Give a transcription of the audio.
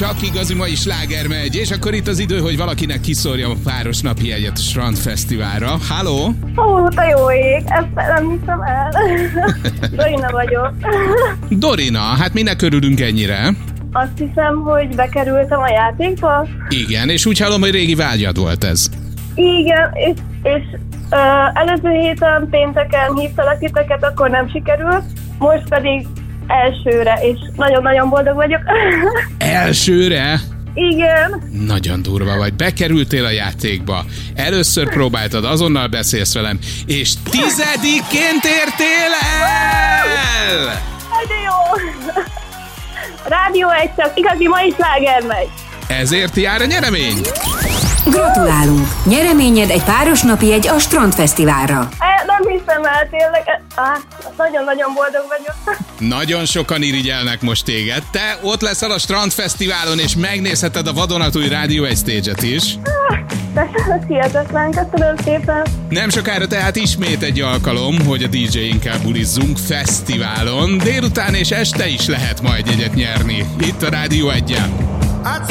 csak igazi mai sláger megy, és akkor itt az idő, hogy valakinek kiszórjam a páros napi jegyet a Strandfesztiválra. Halló? Ó, te jó ég, ezt nem hiszem el. Dorina vagyok. Dorina, hát minek örülünk ennyire? Azt hiszem, hogy bekerültem a játékba. Igen, és úgy hallom, hogy régi vágyad volt ez. Igen, és előző héten pénteken hívtalak titeket, akkor nem sikerült, most pedig elsőre, és nagyon-nagyon boldog vagyok. Elsőre? Igen. Nagyon durva vagy. Bekerültél a játékba. Először próbáltad, azonnal beszélsz velem, és 10-ként értél el! De jó. Rádió 1 csak igazi mai sláger megy. Ezért jár a nyeremény. Gratulálunk! Nyereményed egy páros napi jegy a Strandfesztiválra. Nem hiszem el, tényleg. Nagyon-nagyon boldog vagyok. Nagyon sokan irigyelnek most téged. Te ott leszel a Strandfesztiválon, és megnézheted a vadonatúj Rádió 1 stage-et is. De ez hihetetlen, köszönöm szépen. Nem sokára tehát ismét egy alkalom, hogy a DJ-inkkel bulizzunk fesztiválon. Délután és este is lehet majd jegyet nyerni. Itt a Rádió 1-en.